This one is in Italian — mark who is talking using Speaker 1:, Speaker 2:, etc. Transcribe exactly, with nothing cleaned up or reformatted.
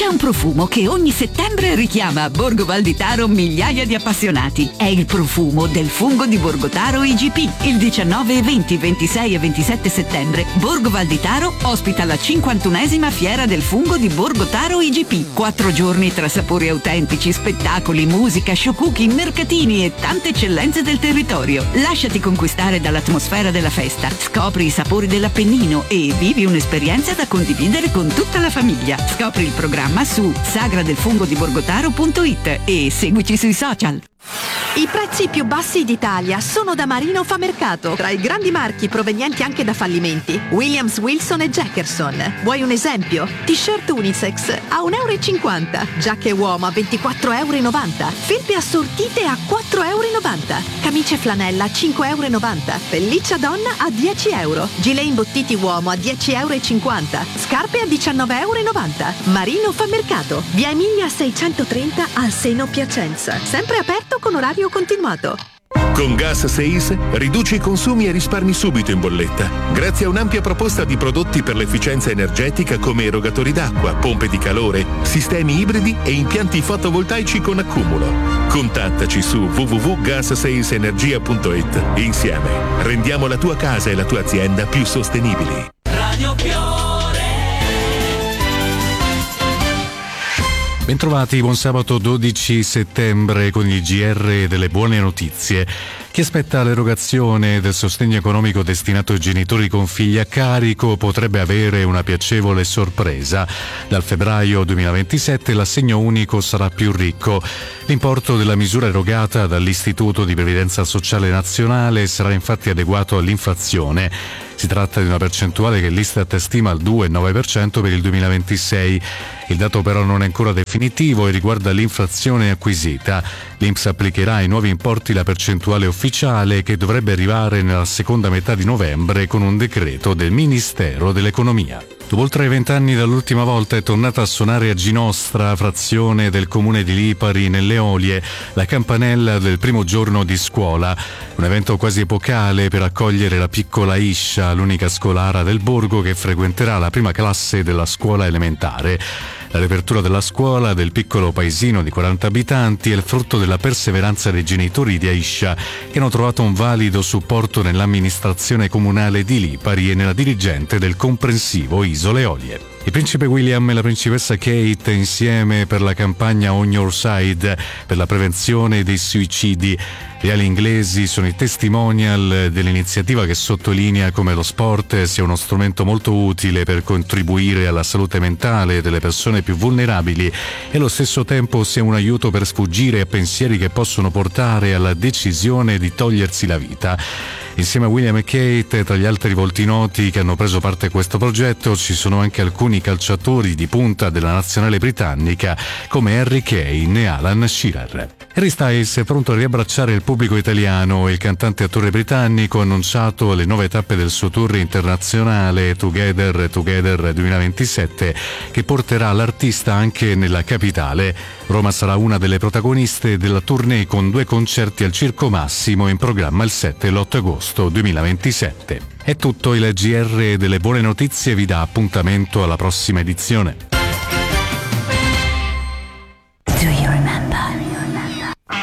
Speaker 1: un profumo che ogni settembre richiama a Borgo Valditaro migliaia di appassionati. È il profumo del fungo di Borgotaro I G P. Il diciannove, venti, ventisei e ventisette settembre Borgo Valditaro ospita la cinquantunesima fiera del fungo di Borgotaro I G P. Quattro giorni tra sapori autentici, spettacoli, musica, show cooking, mercatini e tante eccellenze del territorio. Lasciati conquistare dall'atmosfera della festa, scopri i sapori dell'Appennino e vivi un'esperienza da condividere con tutta la famiglia. Scopri il programma su sagradelfungodiborgotaro punto it e seguici sui social.
Speaker 2: I prezzi più bassi d'Italia sono da Marino Famercato, tra i grandi marchi provenienti anche da fallimenti. Williams, Wilson e Jackerson. Vuoi un esempio? T-shirt unisex a un euro e cinquanta, giacche uomo a ventiquattro e novanta euro, felpe assortite a quattro e novanta euro, camicie flanella a cinque e novanta euro, pelliccia donna a dieci euro, gilet imbottiti uomo a dieci e cinquanta euro, scarpe a diciannove e novanta euro. Marino Famercato, via Emilia seicentotrenta al Seno Piacenza. Sempre aperto con orario continuato.
Speaker 3: Con Gas sei is riduci i consumi e risparmi subito in bolletta. Grazie a un'ampia proposta di prodotti per l'efficienza energetica come erogatori d'acqua, pompe di calore, sistemi ibridi e impianti fotovoltaici con accumulo. Contattaci su w w w punto gas sei is energia punto it. Insieme rendiamo la tua casa e la tua azienda più sostenibili.
Speaker 4: Radio Fiore.
Speaker 5: Bentrovati, buon sabato dodici settembre con il G R delle buone notizie. Chi aspetta l'erogazione del sostegno economico destinato ai genitori con figli a carico potrebbe avere una piacevole sorpresa. Dal febbraio duemilaventisette l'assegno unico sarà più ricco. L'importo della misura erogata dall'Istituto di Previdenza Sociale Nazionale sarà infatti adeguato all'inflazione. Si tratta di una percentuale che l'Istat stima al due virgola nove per cento per il duemilaventisei. Il dato però non è ancora definitivo e riguarda l'inflazione acquisita. L'I N P S applicherà ai nuovi importi la percentuale ufficiale che dovrebbe arrivare nella seconda metà di novembre con un decreto del Ministero dell'Economia. Dopo oltre vent'anni dall'ultima volta è tornata a suonare a Ginostra, frazione del comune di Lipari, nelle Olie, la campanella del primo giorno di scuola. Un evento quasi epocale per accogliere la piccola Iscia, l'unica scolara del borgo che frequenterà la prima classe della scuola elementare. La riapertura della scuola del piccolo paesino di quaranta abitanti è il frutto della perseveranza dei genitori di Aisha, che hanno trovato un valido supporto nell'amministrazione comunale di Lipari e nella dirigente del comprensivo Isole Olie. Il principe William e la principessa Kate insieme per la campagna On Your Side per la prevenzione dei suicidi. Le ali inglesi sono i testimonial dell'iniziativa che sottolinea come lo sport sia uno strumento molto utile per contribuire alla salute mentale delle persone più vulnerabili e allo stesso tempo sia un aiuto per sfuggire a pensieri che possono portare alla decisione di togliersi la vita. Insieme a William e Kate, tra gli altri volti noti che hanno preso parte a questo progetto, ci sono anche alcuni calciatori di punta della nazionale britannica come Harry Kane e Alan Shearer. Harry Styles è pronto a riabbracciare il pubblico italiano e il cantante attore britannico ha annunciato le nuove tappe del suo tour internazionale Together Together duemilaventisette che porterà l'artista anche nella capitale. Roma sarà una delle protagoniste della tournée con due concerti al Circo Massimo in programma il sette e l'otto agosto duemilaventisette. È tutto, il G R delle buone notizie vi dà appuntamento alla prossima edizione.